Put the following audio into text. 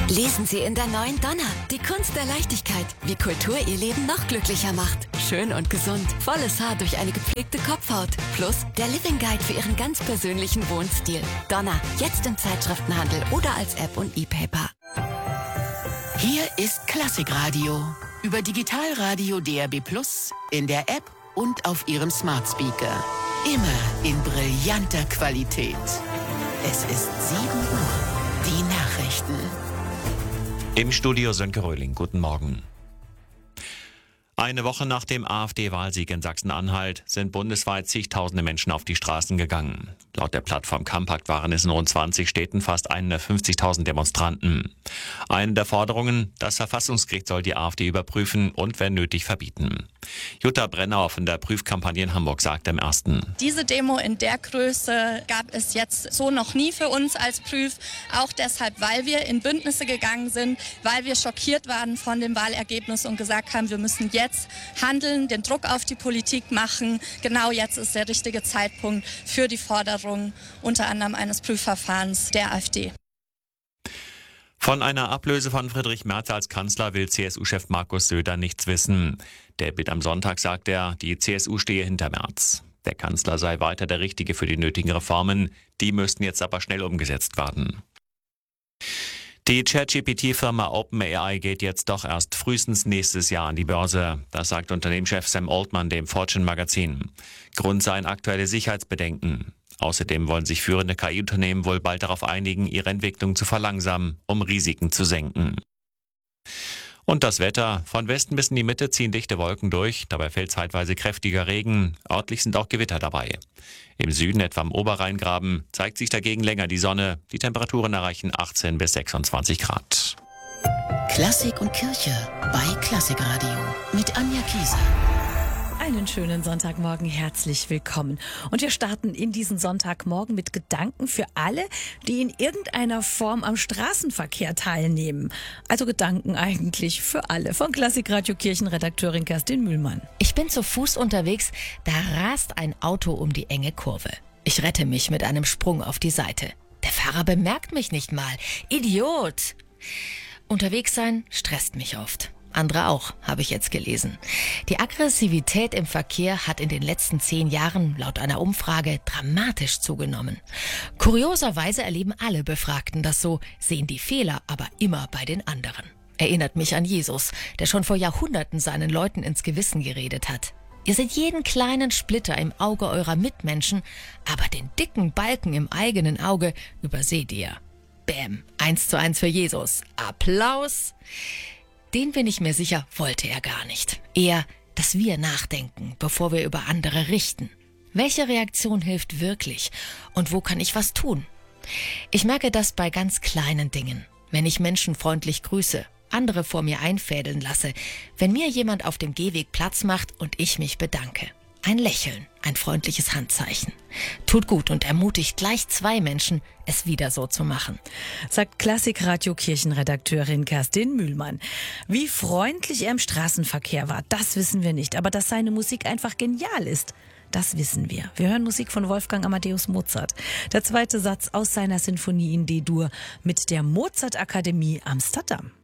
Lesen Sie in der neuen Donna, die Kunst der Leichtigkeit, wie Kultur Ihr Leben noch glücklicher macht. Schön und gesund, volles Haar durch eine gepflegte Kopfhaut. Plus der Living Guide für Ihren ganz persönlichen Wohnstil. Donna, jetzt im Zeitschriftenhandel oder als App und E-Paper. Hier ist Klassikradio. Über Digitalradio DAB+, in der App und auf Ihrem Smart Speaker. Immer in brillanter Qualität. Es ist 7 Uhr. Die Nachrichten. Im Studio Sönke Röhling. Guten Morgen. Eine Woche nach dem AfD-Wahlsieg in Sachsen-Anhalt sind bundesweit zigtausende Menschen auf die Straßen gegangen. Laut der Plattform Compact waren es in rund 20 Städten fast 150.000 Demonstranten. Eine der Forderungen, das Verfassungsgericht soll die AfD überprüfen und wenn nötig verbieten. Jutta Brennauer von der Prüfkampagne in Hamburg sagt im Ersten: Diese Demo in der Größe gab es jetzt so noch nie für uns als Prüf. Auch deshalb, weil wir in Bündnisse gegangen sind, weil wir schockiert waren von dem Wahlergebnis und gesagt haben, wir müssen jetzt handeln, den Druck auf die Politik machen. Genau jetzt ist der richtige Zeitpunkt für die Forderung unter anderem eines Prüfverfahrens der AfD. Von einer Ablöse von Friedrich Merz als Kanzler will CSU-Chef Markus Söder nichts wissen. Der Bild am Sonntag sagt er, die CSU stehe hinter Merz. Der Kanzler sei weiter der Richtige für die nötigen Reformen. Die müssten jetzt aber schnell umgesetzt werden. Die ChatGPT-Firma OpenAI geht jetzt doch erst frühestens nächstes Jahr an die Börse. Das sagt Unternehmenschef Sam Altman dem Fortune-Magazin. Grund seien aktuelle Sicherheitsbedenken. Außerdem wollen sich führende KI-Unternehmen wohl bald darauf einigen, ihre Entwicklung zu verlangsamen, um Risiken zu senken. Und das Wetter. Von Westen bis in die Mitte ziehen dichte Wolken durch. Dabei fällt zeitweise kräftiger Regen. Örtlich sind auch Gewitter dabei. Im Süden, etwa am Oberrheingraben, zeigt sich dagegen länger die Sonne. Die Temperaturen erreichen 18 bis 26 Grad. Klassik und Kirche bei Klassikradio mit Anja Kieser. Einen schönen Sonntagmorgen, herzlich willkommen. Und wir starten in diesen Sonntagmorgen mit Gedanken für alle, die in irgendeiner Form am Straßenverkehr teilnehmen. Also Gedanken eigentlich für alle. Von Klassikradio Kirchenredakteurin Kerstin Mühlmann. Ich bin zu Fuß unterwegs, da rast ein Auto um die enge Kurve. Ich rette mich mit einem Sprung auf die Seite. Der Fahrer bemerkt mich nicht mal. Idiot! Unterwegs sein stresst mich oft. Andere auch, habe ich jetzt gelesen. Die Aggressivität im Verkehr hat in den letzten 10 Jahren laut einer Umfrage dramatisch zugenommen. Kurioserweise erleben alle Befragten das so, sehen die Fehler aber immer bei den anderen. Erinnert mich an Jesus, der schon vor Jahrhunderten seinen Leuten ins Gewissen geredet hat. Ihr seht jeden kleinen Splitter im Auge eurer Mitmenschen, aber den dicken Balken im eigenen Auge überseht ihr. Bäm, 1:1 für Jesus. Applaus! Den bin ich mir sicher, wollte er gar nicht. Eher, dass wir nachdenken, bevor wir über andere richten. Welche Reaktion hilft wirklich? Und wo kann ich was tun? Ich merke das bei ganz kleinen Dingen. Wenn ich Menschen freundlich grüße, andere vor mir einfädeln lasse, wenn mir jemand auf dem Gehweg Platz macht und ich mich bedanke. Ein Lächeln, ein freundliches Handzeichen. Tut gut und ermutigt gleich 2 Menschen, es wieder so zu machen. Sagt Klassikradio Kirchenredakteurin Kerstin Mühlmann. Wie freundlich er im Straßenverkehr war, das wissen wir nicht. Aber dass seine Musik einfach genial ist, das wissen wir. Wir hören Musik von Wolfgang Amadeus Mozart. Der 2. Satz aus seiner Sinfonie in D-Dur mit der Mozart Akademie Amsterdam.